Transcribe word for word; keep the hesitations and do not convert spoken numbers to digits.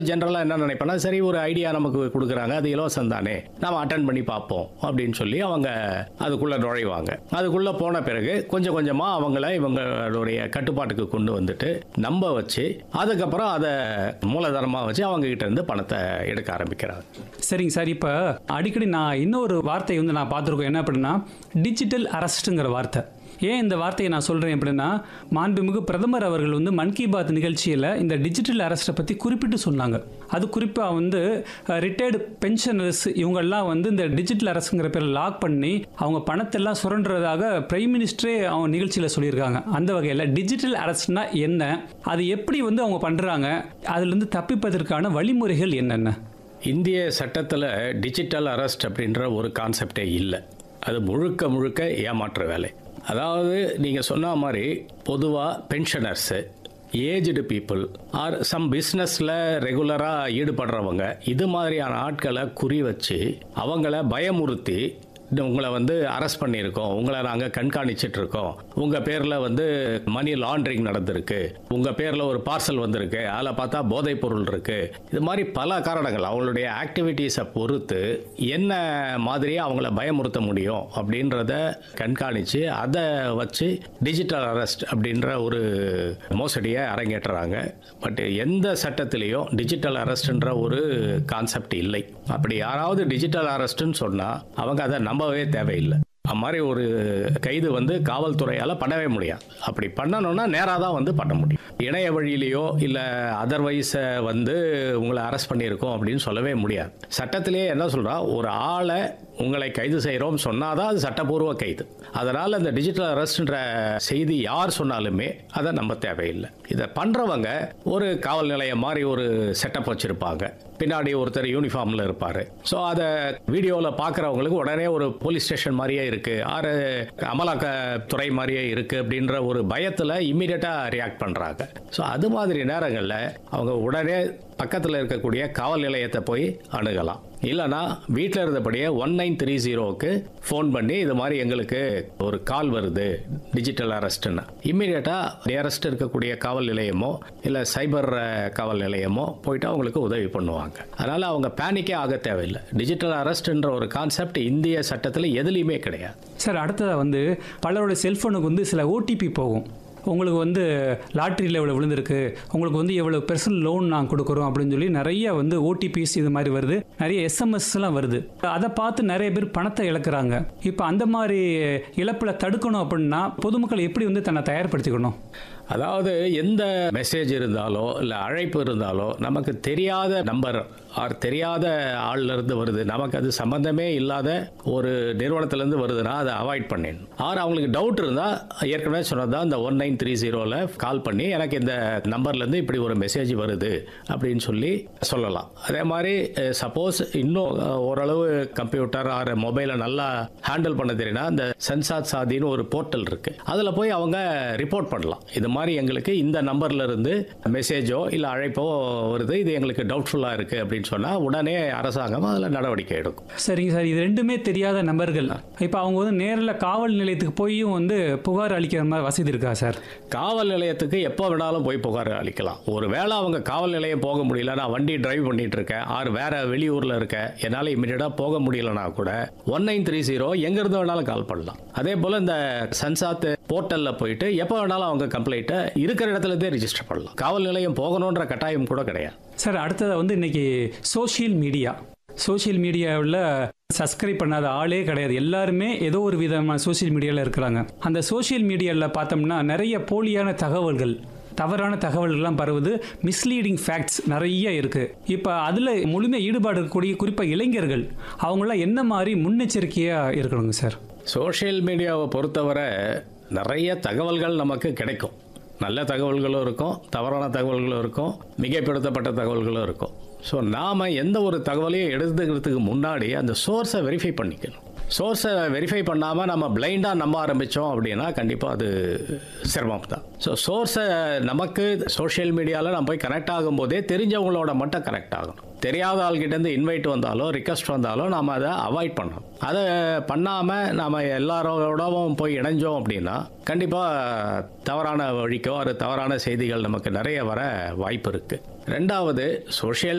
ஜென்ரலாக என்ன நினைப்பேன்னா, சரி ஒரு ஐடியா நமக்கு கொடுக்குறாங்க, அது இலவசம் தானே, நம்ம அட்டன் பண்ணி பார்ப்போம் அப்படின்னு சொல்லி அவங்க அதுக்குள்ளே நுழைவாங்க. அதுக்குள்ளே போன பிறகு கொஞ்சம் கொஞ்சமாக அவங்கள இவங்களுடைய கட்டுப்பாட்டுக்கு கொண்டு வந்துட்டு நம்ப வச்சு அதுக்கப்புறம் அதை மூலதனமாக வச்சு அவங்க கிட்ட இருந்து பணத்தை எடுக்க ஆரம்பிக்கிறாங்க. சரிங்க சார். இப்போ அடிக்கடி நான் இன்னொரு வார்த்தை வந்து நான் பார்த்துருக்கோம். என்ன அப்படின்னா டிஜிட்டல் அரெஸ்ட்டுங்கிற வார்த்தை. ஏன் இந்த வார்த்தையை நான் சொல்கிறேன் அப்படின்னா, மாண்புமிகு பிரதமர் அவர்கள் வந்து மன் கி பாத் நிகழ்ச்சியில் இந்த டிஜிட்டல் அரெஸ்ட்டை பற்றி குறிப்பிட்டு சொன்னாங்க. அது குறிப்பாக வந்து ரிட்டையர்டு பென்ஷனர்ஸ் இவங்கெல்லாம் வந்து இந்த டிஜிட்டல் அரெஸ்ட்டுங்கிற பேரில் லாக் பண்ணி அவங்க பணத்தெல்லாம் சுரண்டுறதாக பிரைம் மினிஸ்டரே அவங்க நிகழ்ச்சியில் சொல்லியிருக்காங்க. அந்த வகையில் டிஜிட்டல் அரெஸ்ட்னா என்ன, அது எப்படி வந்து அவங்க பண்ணுறாங்க, அதுலேருந்து தப்பிப்பதற்கான வழிமுறைகள் என்னென்ன? இந்திய சட்டத்தில் டிஜிட்டல் அரெஸ்ட் அப்படின்ற ஒரு கான்செப்டே இல்லை. அது முழுக்க முழுக்க ஏமாற்று வேலை. அதாவது நீங்கள் சொன்ன மாதிரி பொதுவாக பென்ஷனர்ஸு, ஏஜ்டு பீப்புள் ஆர் சம் பிஸ்னஸில் ரெகுலராக ஈடுபடுறவங்க, இது மாதிரியான ஆட்களை குறி வச்சு அவங்கள பயமுறுத்தி உங்களை வந்து அரெஸ்ட் பண்ணியிருக்கோம், உங்களை நாங்கள் கண்காணிச்சிட்டு இருக்கோம், உங்கள் பேரில் வந்து மணி லாண்ட்ரிங் நடந்திருக்கு, உங்கள் பேரில் ஒரு பார்சல் வந்திருக்கு, அதில் பார்த்தா போதைப் பொருள் இருக்குது, இது மாதிரி பல காரணங்கள் அவங்களுடைய ஆக்டிவிட்டீஸை பொறுத்து என்ன மாதிரியே அவங்கள பயமுறுத்த முடியும் அப்படின்றத கண்காணித்து அதை வச்சு டிஜிட்டல் அரெஸ்ட் அப்படின்ற ஒரு மோசடியை அரங்கேற்றுறாங்க. பட் எந்த சட்டத்திலையும் டிஜிட்டல் அரெஸ்ட்ன்ற ஒரு கான்செப்ட் இல்லை. அப்படி யாராவது டிஜிட்டல் அரெஸ்ட்னு சொன்னால் அவங்க அதை நம்பவே தேவையில்லை. அது மாதிரி ஒரு கைது வந்து காவல்துறையால் பண்ணவே முடியாது. அப்படி பண்ணணும்னா நேராக தான் வந்து பண்ண முடியும். இணைய வழியிலையோ இல்லை அதர்வைஸை வந்து உங்களை அரெஸ்ட் பண்ணியிருக்கோம் அப்படின்னு சொல்லவே முடியாது. சட்டத்திலேயே என்ன சொல்கிறா, ஒரு ஆளை உங்களை கைது செய்கிறோம் சொன்னால் தான் அது சட்டப்பூர்வ கைது. அதனால் அந்த டிஜிட்டல் அரெஸ்ட்ன்ற செய்தி யார் சொன்னாலுமே அதை நம்ப தேவையில்லை. இதை பண்ணுறவங்க ஒரு காவல் நிலையம் மாதிரி ஒரு செட்டப் வச்சுருப்பாங்க, பின்னாடி ஒருத்தர் யூனிஃபார்மில் இருப்பார். ஸோ அதை வீடியோவில் பார்க்குறவங்களுக்கு உடனே ஒரு போலீஸ் ஸ்டேஷன் மாதிரியே இருக்குது, ஆறு அமலாக்கத்துறை மாதிரியே இருக்குது அப்படின்ற ஒரு பயத்தில் இம்மீடியட்டாக ரியாக்ட் பண்ணுறாங்க. ஸோ அது மாதிரி நேரங்களில் அவங்க உடனே பக்கத்தில் இருக்கக்கூடிய காவல் நிலையத்தை போய் அணுகலாம். இல்லைனா வீட்டில் இருந்தபடியே ஒன் நைன் த்ரீ ஜீரோவுக்கு ஃபோன் பண்ணி இது மாதிரி எங்களுக்கு ஒரு கால் வருது டிஜிட்டல் அரெஸ்ட்னு இம்மீடியட்டாக நியரஸ்ட் இருக்கக்கூடிய காவல் நிலையமோ இல்லை சைபர் காவல் நிலையமோ போயிட்டு அவங்களுக்கு உதவி பண்ணுவாங்க. அதனால் அவங்க பேனிக்கே ஆக தேவையில்லை. டிஜிட்டல் அரெஸ்ட்ன்ற ஒரு கான்செப்ட் இந்திய சட்டத்தில் எதுலேயுமே கிடையாது. சார், அடுத்ததாக வந்து பலருடைய செல்ஃபோனுக்கு வந்து சில ஓடிபி போகும். உங்களுக்கு வந்து லாட்ரியில் எவ்வளோ விழுந்திருக்கு, உங்களுக்கு வந்து எவ்வளோ பெர்சனல் லோன் நாங்கள் கொடுக்குறோம் அப்படின்னு சொல்லி நிறைய வந்து ஓடிபிஸ் இது மாதிரி வருது, நிறைய எஸ்எம்எஸ்லாம் வருது. அதை பார்த்து நிறைய பேர் பணத்தை இழக்கிறாங்க. இப்போ அந்த மாதிரி இழப்பில் தடுக்கணும் அப்படின்னா பொதுமக்கள் எப்படி வந்து தன்னை தயார்படுத்திக்கணும்? அதாவது எந்த மெசேஜ் இருந்தாலோ இல்லை அழைப்பு இருந்தாலோ நமக்கு தெரியாத நம்பர் ஆர் தெரியாத ஆள்லேருந்து வருது, நமக்கு அது சம்மந்தமே இல்லாத ஒரு நிறுவனத்திலேருந்து வருதுன்னா அதை அவாய்ட் பண்ணிடணும். ஆர் அவங்களுக்கு டவுட் இருந்தால் ஏற்கனவே சொன்னதான் இந்த ஒன் நைன் த்ரீ ஜீரோவில் கால் பண்ணி எனக்கு இந்த நம்பர்லேருந்து இப்படி ஒரு மெசேஜ் வருது அப்படின்னு சொல்லி சொல்லலாம். அதே மாதிரி சப்போஸ் இன்னும் ஓரளவு கம்ப்யூட்டர் ஆர் மொபைலை நல்லா ஹேண்டில் பண்ண தெரியும்னா இந்த சென்சார் சாதின்னு ஒரு போர்ட்டல் இருக்குது, அதில் போய் அவங்க ரிப்போர்ட் பண்ணலாம். இது மாதிரி எங்களுக்கு இந்த நம்பர்ல இருந்து மெசேஜோ இல்லை அழைப்போ வருது, இது எங்களுக்கு டவுட்ஃபுல்லாக இருக்குது அப்படின்னு சொன்னால் உடனே அரசாங்கம் அதில் நடவடிக்கை எடுக்கும். சரிங்க சார். இது ரெண்டுமே தெரியாத நபர்கள் இப்போ அவங்க வந்து நேரில் காவல் நிலையத்துக்கு போயும் வந்து புகார் அளிக்கிற மாதிரி வசதி இருக்கா சார்? காவல் நிலையத்துக்கு எப்போ வேணாலும் போய் புகார் அளிக்கலாம். ஒரு வேளை அவங்க காவல் நிலையம் போக முடியல, நான் வண்டி டிரைவ் பண்ணிட்டு இருக்கேன் ஆறு வேற வெளியூரில் இருக்கேன், என்னால் இமீடியட்டாக போக முடியலனா கூட ஒன் நைன் த்ரீ ஜீரோ எங்கிருந்து வேணாலும் கால் பண்ணலாம். அதே போல் இந்த சன்சாத் போர்ட்டலில் போயிட்டு எப்போ வேணாலும் அவங்க கம்ப்ளைண்ட்டை இருக்கிற இடத்துல இருந்தே ரிஜிஸ்டர் பண்ணலாம். காவல் நிலையம் போகணுன்ற கட்டாயம் கூட கிடையாது. சார், அடுத்தது வந்து இன்னைக்கு சோஷியல் மீடியா சோஷியல் மீடியாவில் சப்ஸ்கிரைப் பண்ணாத ஆளே கிடையாது. எல்லாருமே ஏதோ ஒரு விதமான சோஷியல் மீடியாவில் இருக்கிறாங்க. அந்த சோஷியல் மீடியாவில் பார்த்தோம்னா நிறைய போலியான தகவல்கள், தவறான தகவல்கள்லாம் பரவுது, மிஸ்லீடிங் ஃபேக்ட்ஸ் நிறைய இருக்குது. இப்போ அதில் முழுமையாக ஈடுபாடு இருக்கக்கூடிய குறிப்பாக இளைஞர்கள் அவங்களாம் என்ன மாதிரி முன்னெச்சரிக்கையாக இருக்கணுங்க சார்? சோஷியல் மீடியாவை பொறுத்தவரை நிறைய தகவல்கள் நமக்கு கிடைக்கும். நல்ல தகவல்களும் இருக்கும், தவறான தகவல்களும் இருக்கும், மிகைப்படுத்தப்பட்ட தகவல்களும் இருக்கும். ஸோ நாம் எந்த ஒரு தகவலையும் எடுத்துக்கிறதுக்கு முன்னாடி அந்த சோர்ஸை வெரிஃபை பண்ணிக்கணும். சோர்ஸை வெரிஃபை பண்ணாமல் நம்ம பிளைண்டாக நம்ப ஆரம்பித்தோம் அப்படின்னா கண்டிப்பாக அது சிரமம் தான். ஸோ சோர்ஸை நமக்கு சோஷியல் மீடியாவில் நம்ம போய் கனெக்ட் ஆகும்போதே தெரிஞ்சவங்களோட மட்டும் கனெக்ட் ஆகணும். தெரியாத ஆள்கிட்டேருந்து இன்வைட் வந்தாலோ ரிக்வஸ்ட் வந்தாலோ நாம் அதை அவாய்ட் பண்ணணும். அதை பண்ணாமல் நாம் எல்லாரோடவும் போய் இணைஞ்சோம் அப்படின்னா கண்டிப்பாக தவறான வழிக்கோ அது தவறான செய்திகள் நமக்கு நிறைய வர வாய்ப்பு இருக்குது. ரெண்டாவது, சோஷியல்